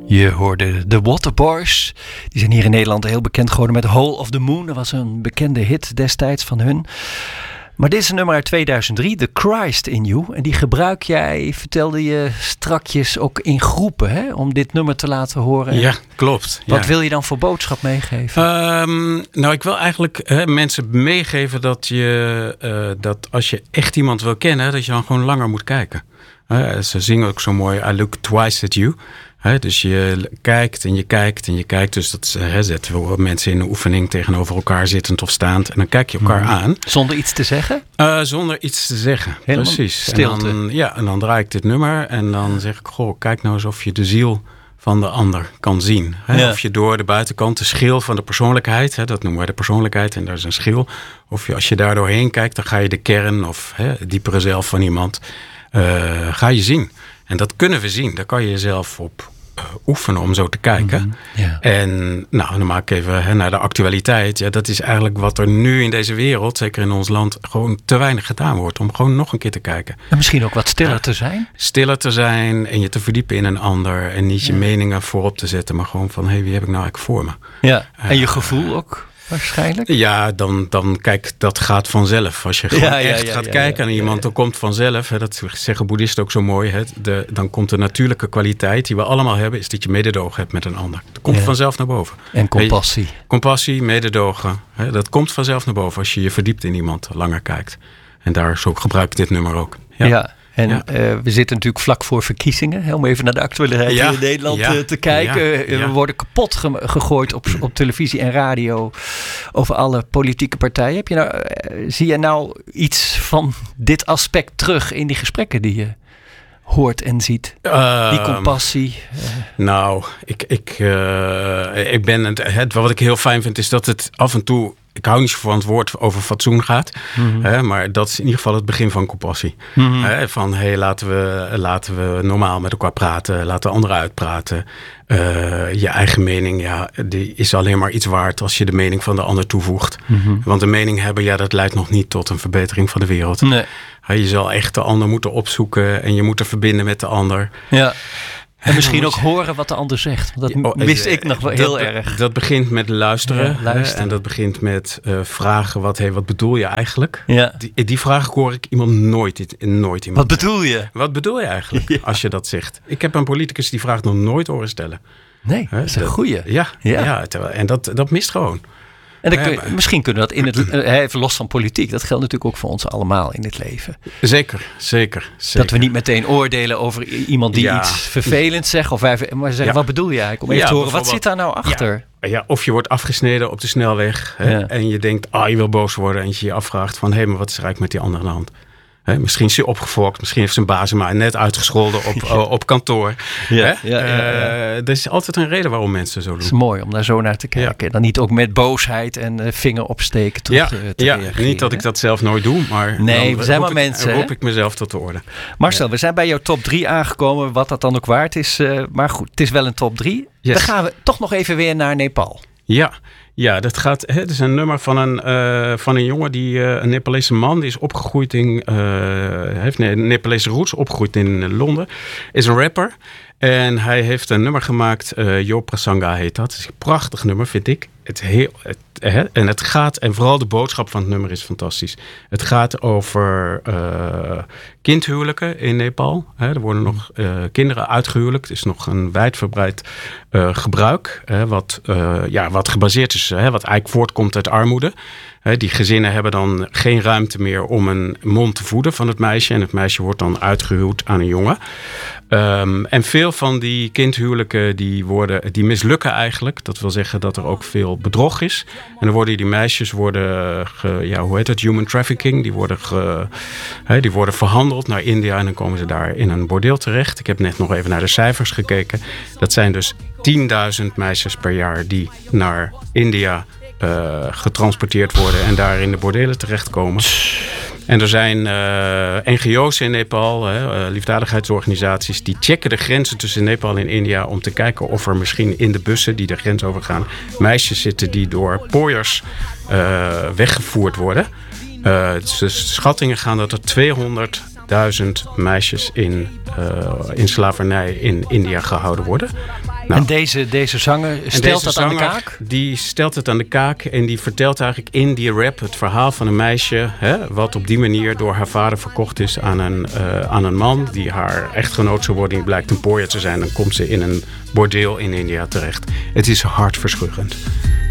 Je hoorde de Waterboys. Die zijn hier in Nederland heel bekend geworden met Hole of the Moon. Dat was een bekende hit destijds van hun. Maar dit is een nummer uit 2003, The Christ in You. En die gebruik jij, vertelde je strakjes, ook in groepen, hè? Om dit nummer te laten horen. Ja, klopt. Wat wil je dan voor boodschap meegeven? Nou, ik wil eigenlijk mensen meegeven dat als je echt iemand wil kennen, dat je dan gewoon langer moet kijken. Ze zingen ook zo mooi, I look twice at you. Dus je kijkt en je kijkt en je kijkt. Dus dat zetten we mensen in een oefening tegenover elkaar zittend of staand. En dan kijk je elkaar aan. Zonder iets te zeggen? Zonder iets te zeggen, helemaal precies. Stilte. En dan draai ik dit nummer en dan zeg ik, goh, kijk nou eens of je de ziel van de ander kan zien. Ja. Of je door de buitenkant de schil van de persoonlijkheid, dat noemen wij de persoonlijkheid en daar is een schil. Of als je daar doorheen kijkt, dan ga je de kern of het diepere zelf van iemand ga je zien. En dat kunnen we zien. Daar kan je jezelf op oefenen om zo te kijken. Mm-hmm. Ja. En nou, dan maak ik even naar de actualiteit. Ja, dat is eigenlijk wat er nu in deze wereld, zeker in ons land, gewoon te weinig gedaan wordt. Om gewoon nog een keer te kijken. En misschien ook wat stiller te zijn. Stiller te zijn en je te verdiepen in een ander. En niet je meningen voorop te zetten, maar gewoon van, wie heb ik nou eigenlijk voor me? Ja. En je gevoel ook waarschijnlijk? Ja, dan kijk, dat gaat vanzelf. Als je gewoon gaat kijken naar iemand, dan komt vanzelf. Dat zeggen boeddhisten ook zo mooi. Dan komt de natuurlijke kwaliteit die we allemaal hebben, is dat je mededogen hebt met een ander. Dat komt vanzelf naar boven. En compassie. Compassie, mededogen. Dat komt vanzelf naar boven als je je verdiept in iemand, langer kijkt. En daar zo gebruik ik dit nummer ook. Ja. En we zitten natuurlijk vlak voor verkiezingen. Om even naar de actualiteit in Nederland te kijken. We worden kapot gegooid op televisie en radio over alle politieke partijen. Zie je nou iets van dit aspect terug in die gesprekken die je hoort en ziet? Die compassie. Nou, ik ben wat ik heel fijn vind is dat het af en toe, ik hou niet zo van het woord over fatsoen gaat. Mm-hmm. Maar dat is in ieder geval het begin van compassie. Mm-hmm. Van laten we normaal met elkaar praten. Laten we anderen uitpraten. Je eigen mening, die is alleen maar iets waard als je de mening van de ander toevoegt. Mm-hmm. Want de mening hebben, dat leidt nog niet tot een verbetering van de wereld. Nee. Je zal echt de ander moeten opzoeken en je moet er verbinden met de ander. Ja. En misschien ook horen wat de ander zegt. Want dat wist ik nog wel heel erg. Dat begint met luisteren. En dat begint met vragen, wat bedoel je eigenlijk? Ja. Die vraag hoor ik nooit iemand. Wat bedoel je? Wat bedoel je eigenlijk als je dat zegt? Ik heb een politicus die vraag nog nooit horen stellen. Nee, dat is een goeie. Ja, en dat mist gewoon. En misschien kunnen we dat even los van politiek. Dat geldt natuurlijk ook voor ons allemaal in het leven. Zeker. Dat we niet meteen oordelen over iemand die iets vervelends zegt. Maar zeggen, wat bedoel je eigenlijk? Om even te horen, wat zit daar nou achter? Ja, of je wordt afgesneden op de snelweg. En je denkt, je wil boos worden. En je afvraagt van, maar wat is er eigenlijk met die andere aan de hand? Misschien is hij opgefokt. Misschien heeft zijn baas hem maar net uitgescholden op kantoor. Er is altijd een reden waarom mensen zo doen. Het is mooi om daar zo naar te kijken. Dan niet ook met boosheid en vinger opsteken terug te reageren. Niet dat ik dat zelf nooit doe. Maar we zijn maar mensen. Dan roep ik mezelf tot de orde. Marcel, we zijn bij jouw top 3 aangekomen. Wat dat dan ook waard is. Maar goed, het is wel een top 3. Yes. Dan gaan we toch nog even weer naar Nepal. Ja, dat gaat. Het is een nummer van een jongen een Nepalese man die is opgegroeid heeft Nepalese roots, opgegroeid in Londen, is een rapper en hij heeft een nummer gemaakt. Yo Prasanga heet dat. Het is een prachtig nummer, vind ik. En vooral de boodschap van het nummer is fantastisch. Het gaat over kindhuwelijken in Nepal. Er worden nog kinderen uitgehuwelijkt. Het is nog een wijdverbreid gebruik. Wat gebaseerd is, wat eigenlijk voortkomt uit armoede. Die gezinnen hebben dan geen ruimte meer om een mond te voeden van het meisje. En het meisje wordt dan uitgehuwd aan een jongen. En veel van die kindhuwelijken die mislukken eigenlijk. Dat wil zeggen dat er ook veel bedrog is. En dan worden die meisjes human trafficking. Die worden verhandeld naar India en dan komen ze daar in een bordeel terecht. Ik heb net nog even naar de cijfers gekeken. Dat zijn dus 10.000 meisjes per jaar die naar India getransporteerd worden en daar in de bordelen terechtkomen. En er zijn NGO's in Nepal, liefdadigheidsorganisaties, die checken de grenzen tussen Nepal en India om te kijken of er misschien in de bussen die de grens overgaan meisjes zitten die door pooiers weggevoerd worden. Dus de schattingen gaan dat er 200 10.000 meisjes in slavernij in India gehouden worden. Nou, en deze zanger stelt dat aan de kaak? Die stelt het aan de kaak en die vertelt eigenlijk in die rap het verhaal van een meisje, wat op die manier door haar vader verkocht is aan een man die haar echtgenoot zou worden. Die blijkt een pooier te zijn. Dan komt ze in een bordeel in India terecht. Het is hartverscheurend.